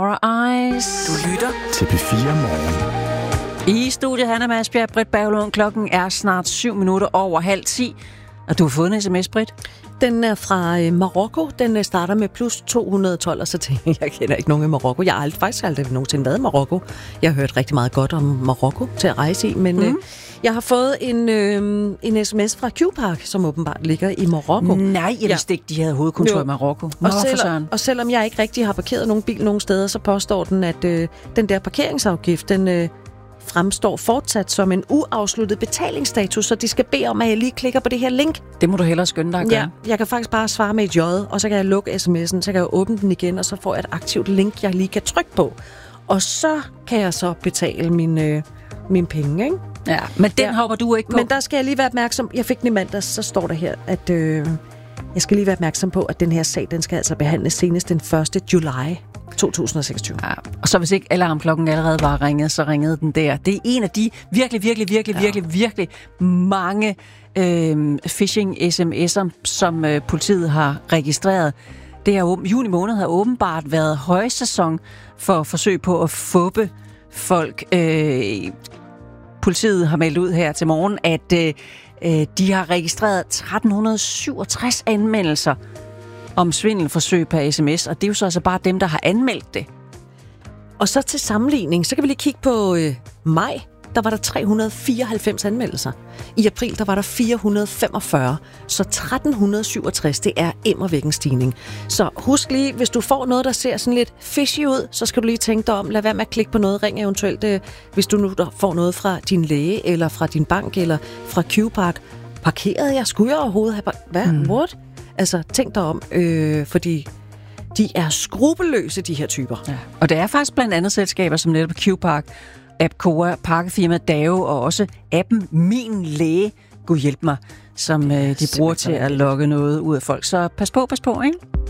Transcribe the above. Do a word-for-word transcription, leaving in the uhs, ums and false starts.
Eyes. Du lytter til P fire Morgen. I studiet Hanna Masbjerg, Britt Berglund. Klokken er snart syv minutter over halv ti. Og du har fået en sms, Britt? Den er fra øh, Marokko. Den øh, starter med plus to hundrede og tolv, og så tænker jeg, jeg kender ikke nogen i Marokko. Jeg har aldrig, faktisk aldrig nogensinde været i Marokko. Jeg har hørt rigtig meget godt om Marokko til at rejse i, men mm. øh, jeg har fået en, øh, en sms fra Q-Park, som åbenbart ligger i Marokko. Nej, jeg vidste ikke, de havde hovedkontor jo. i Marokko. Nå, og, selvom, og selvom jeg ikke rigtig har parkeret nogen bil nogen steder, så påstår den, at øh, den der parkeringsafgift, den øh, fremstår fortsat som en uafsluttet betalingsstatus, så de skal bede om, at jeg lige klikker på det her link. Det må du hellere skynde dig at gøre. Ja, jeg kan faktisk bare svare med et J, og så kan jeg lukke sms'en, så kan jeg åbne den igen, og så får jeg et aktivt link, jeg lige kan trykke på. Og så kan jeg så betale mine, øh, mine penge, ikke? Ja, men den ja. hopper du ikke på. Men der skal jeg lige være opmærksom. Jeg fik den i mandags, så står der her, at øh, jeg skal lige være opmærksom på, at den her sag, den skal altså behandles senest den første juli to tusind og seksogtyve. Ja, og så hvis ikke alarmklokken allerede var ringet, så ringede den der. Det er en af de virkelig, virkelig, virkelig, ja. virkelig, virkelig mange øh, phishing-S M S'er, som øh, politiet har registreret. Det her juni måned har åbenbart været højsæson for forsøg på at fuppe folk. Øh, politiet har meldt ud her til morgen, at øh, de har registreret tretten syvogtres anmeldelser om svindelforsøg per sms, og det er jo så altså bare dem, der har anmeldt det. Og så til sammenligning, så kan vi lige kigge på øh, maj. Der var der tre hundrede fireoghalvfems anmeldelser. I april, der var der fire hundrede femogfyrre. Så tretten syvogtres, det er immervæk en stigning. Så husk lige, hvis du får noget, der ser sådan lidt fishy ud, så skal du lige tænke dig om, lad være med at klikke på noget. Ring eventuelt, øh, hvis du nu får noget fra din læge, eller fra din bank, eller fra Q-Park. Parkerede jeg? Skulle jeg overhovedet have... Hvad? Mm. What? Altså, tænk dig om, øh, fordi de er skrupelløse, de her typer. Ja. Og der er faktisk blandt andet selskaber, som netop Q-Park, AppCoa, pakkefirmaet Dao og også appen Min Læge, Gud hjælp mig, som øh, de bruger til at lokke noget ud af folk. Så pas på, pas på, ikke?